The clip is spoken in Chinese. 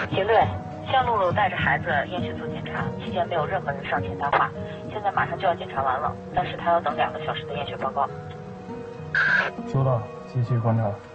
秦队，向露露带着孩子验血做检查，期间没有任何人上前搭话。现在马上就要检查完了，但是他要等2个小时的验血报告。 收到，继续观察。